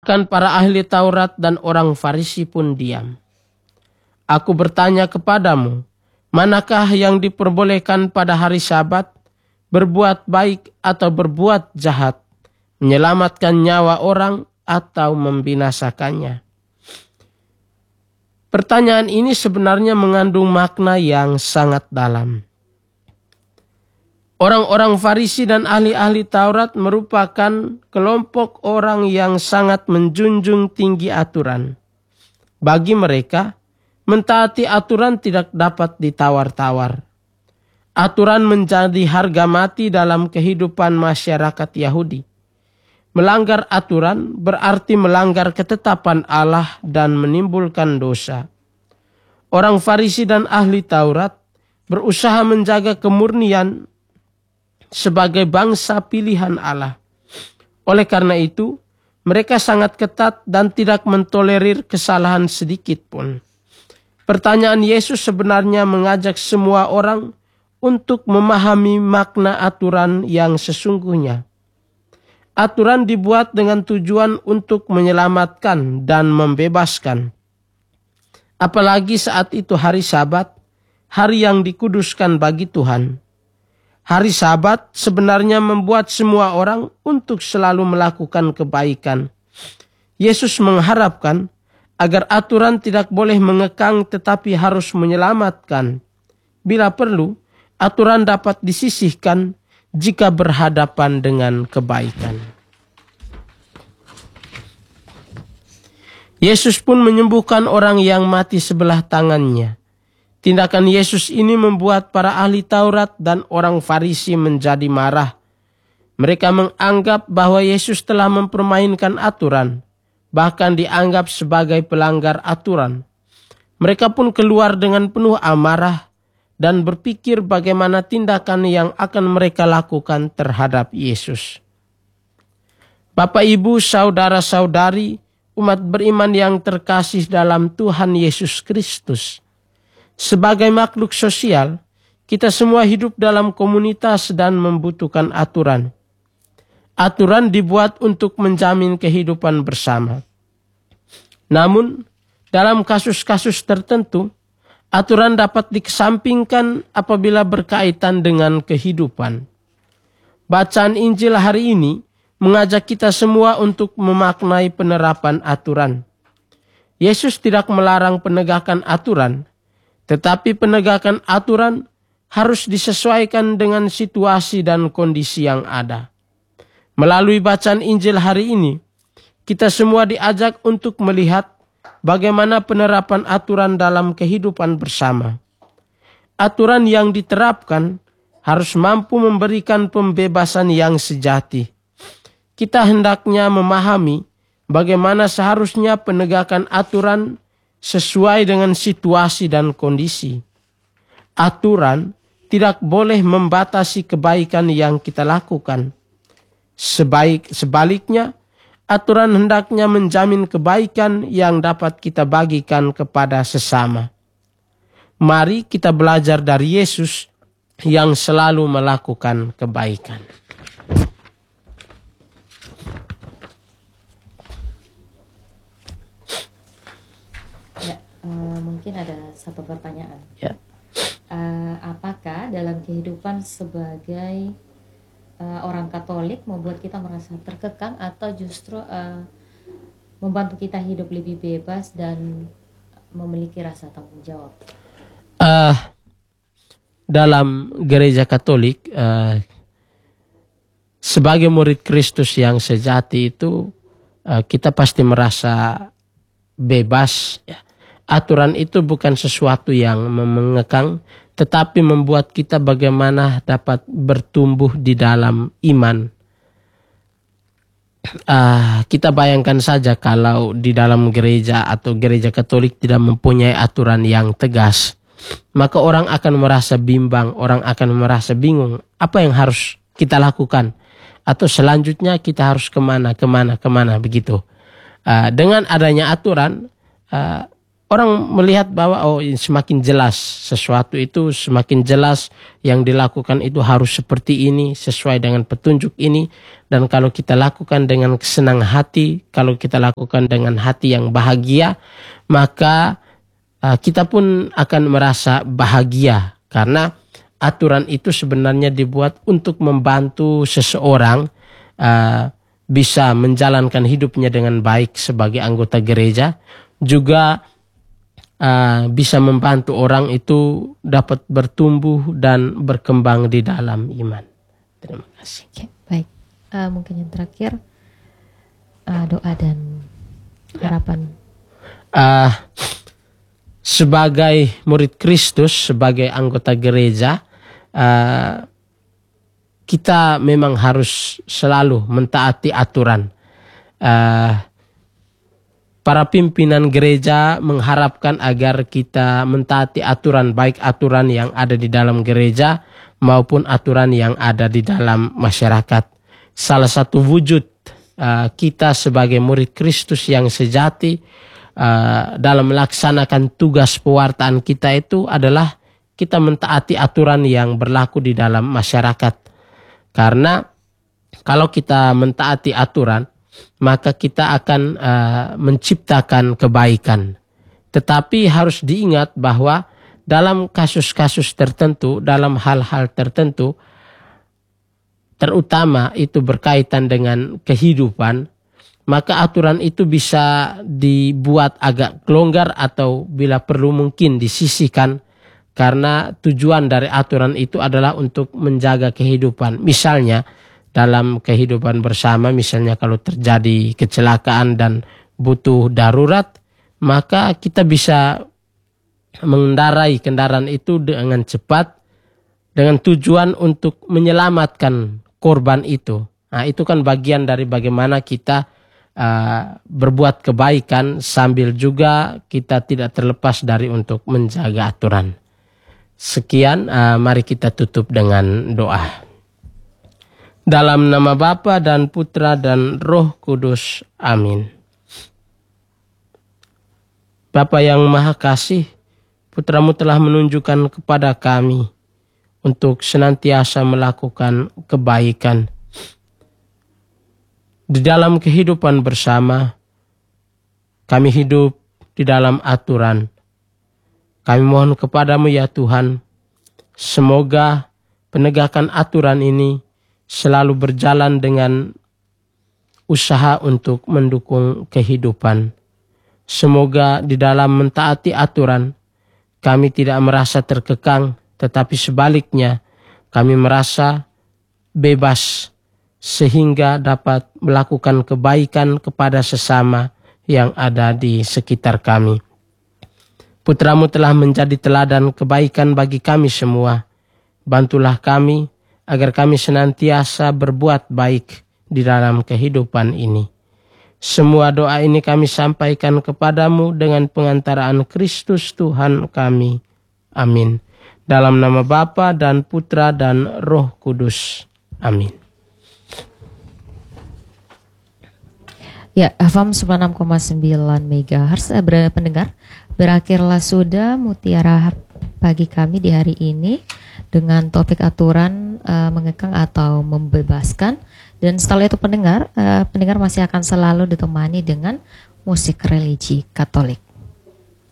Bahkan para ahli Taurat dan orang Farisi pun diam. Aku bertanya kepadamu, manakah yang diperbolehkan pada hari Sabat, berbuat baik atau berbuat jahat, menyelamatkan nyawa orang atau membinasakannya? Pertanyaan ini sebenarnya mengandung makna yang sangat dalam. Orang-orang Farisi dan ahli-ahli Taurat merupakan kelompok orang yang sangat menjunjung tinggi aturan. Bagi mereka, mentaati aturan tidak dapat ditawar-tawar. Aturan menjadi harga mati dalam kehidupan masyarakat Yahudi. Melanggar aturan berarti melanggar ketetapan Allah dan menimbulkan dosa. Orang Farisi dan ahli Taurat berusaha menjaga kemurnian sebagai bangsa pilihan Allah. Oleh karena itu, mereka sangat ketat dan tidak mentolerir kesalahan sedikit pun. Pertanyaan Yesus sebenarnya mengajak semua orang untuk memahami makna aturan yang sesungguhnya. Aturan dibuat dengan tujuan untuk menyelamatkan dan membebaskan. Apalagi saat itu hari Sabat, hari yang dikuduskan bagi Tuhan. Hari Sabat sebenarnya membuat semua orang untuk selalu melakukan kebaikan. Yesus mengharapkan agar aturan tidak boleh mengekang tetapi harus menyelamatkan. Bila perlu, aturan dapat disisihkan jika berhadapan dengan kebaikan. Yesus pun menyembuhkan orang yang mati sebelah tangannya. Tindakan Yesus ini membuat para ahli Taurat dan orang Farisi menjadi marah. Mereka menganggap bahwa Yesus telah mempermainkan aturan, bahkan dianggap sebagai pelanggar aturan. Mereka pun keluar dengan penuh amarah dan berpikir bagaimana tindakan yang akan mereka lakukan terhadap Yesus. Bapak, Ibu, saudara-saudari, umat beriman yang terkasih dalam Tuhan Yesus Kristus. Sebagai makhluk sosial, kita semua hidup dalam komunitas dan membutuhkan aturan. Aturan dibuat untuk menjamin kehidupan bersama. Namun, dalam kasus-kasus tertentu, aturan dapat dikesampingkan apabila berkaitan dengan kehidupan. Bacaan Injil hari ini mengajak kita semua untuk memaknai penerapan aturan. Yesus tidak melarang penegakan aturan, tetapi penegakan aturan harus disesuaikan dengan situasi dan kondisi yang ada. Melalui bacaan Injil hari ini, kita semua diajak untuk melihat bagaimana penerapan aturan dalam kehidupan bersama. Aturan yang diterapkan harus mampu memberikan pembebasan yang sejati. Kita hendaknya memahami bagaimana seharusnya penegakan aturan sesuai dengan situasi dan kondisi. Aturan tidak boleh membatasi kebaikan yang kita lakukan. Sebaliknya, aturan hendaknya menjamin kebaikan yang dapat kita bagikan kepada sesama. Mari kita belajar dari Yesus yang selalu melakukan kebaikan. Ya, mungkin ada satu pertanyaan. Ya. Apakah dalam kehidupan sebagai orang Katolik membuat kita merasa terkekang atau justru membantu kita hidup lebih bebas dan memiliki rasa tanggung jawab? Dalam gereja Katolik, sebagai murid Kristus yang sejati itu, kita pasti merasa bebas. Ya. Aturan itu bukan sesuatu yang mengekang, tetapi membuat kita bagaimana dapat bertumbuh di dalam iman. Kita bayangkan saja kalau di dalam gereja atau gereja Katolik tidak mempunyai aturan yang tegas, maka orang akan merasa bimbang, orang akan merasa bingung apa yang harus kita lakukan, atau selanjutnya kita harus kemana begitu. Dengan adanya aturan, orang melihat bahwa semakin jelas sesuatu itu, semakin jelas yang dilakukan itu harus seperti ini, sesuai dengan petunjuk ini. Dan kalau kita lakukan dengan kesenang hati, kalau kita lakukan dengan hati yang bahagia, maka kita pun akan merasa bahagia. Karena aturan itu sebenarnya dibuat untuk membantu seseorang bisa menjalankan hidupnya dengan baik sebagai anggota gereja, juga bisa membantu orang itu dapat bertumbuh dan berkembang di dalam iman. Terima kasih. Oke, baik. Mungkin yang terakhir, doa dan harapan. Sebagai murid Kristus, sebagai anggota gereja, kita memang harus selalu mentaati aturan. Para pimpinan gereja mengharapkan agar kita mentaati aturan, baik aturan yang ada di dalam gereja maupun aturan yang ada di dalam masyarakat. Salah satu wujud kita sebagai murid Kristus yang sejati dalam melaksanakan tugas pewartaan kita itu adalah kita mentaati aturan yang berlaku di dalam masyarakat. Karena kalau kita mentaati aturan, maka kita akan menciptakan kebaikan. Tetapi harus diingat bahwa dalam kasus-kasus tertentu, dalam hal-hal tertentu, terutama itu berkaitan dengan kehidupan, maka aturan itu bisa dibuat agak longgar atau bila perlu mungkin disisihkan. Karena tujuan dari aturan itu adalah untuk menjaga kehidupan. Misalnya dalam kehidupan bersama, misalnya kalau terjadi kecelakaan dan butuh darurat, maka kita bisa mengendarai kendaraan itu dengan cepat dengan tujuan untuk menyelamatkan korban itu. Nah, itu kan bagian dari bagaimana kita berbuat kebaikan sambil juga kita tidak terlepas dari untuk menjaga aturan. Sekian, mari kita tutup dengan doa. Dalam nama Bapa dan Putra dan Roh Kudus. Amin. Bapa yang Maha Kasih, Putramu telah menunjukkan kepada kami untuk senantiasa melakukan kebaikan. Di dalam kehidupan bersama, kami hidup di dalam aturan. Kami mohon kepadamu ya Tuhan, semoga penegakan aturan ini selalu berjalan dengan usaha untuk mendukung kehidupan. Semoga di dalam mentaati aturan, kami tidak merasa terkekang, tetapi sebaliknya kami merasa bebas sehingga dapat melakukan kebaikan kepada sesama yang ada di sekitar kami. Putramu telah menjadi teladan kebaikan bagi kami semua. Bantulah kami agar kami senantiasa berbuat baik di dalam kehidupan ini. Semua doa ini kami sampaikan kepadamu dengan pengantaraan Kristus Tuhan kami. Amin. Dalam nama Bapa dan Putra dan Roh Kudus. Amin. Ya, FM 96,9 MHz pendengar. Berakhirlah sudah mutiara pagi kami di hari ini dengan topik aturan mengekang atau membebaskan. Dan setelah itu pendengar masih akan selalu ditemani dengan musik religi Katolik.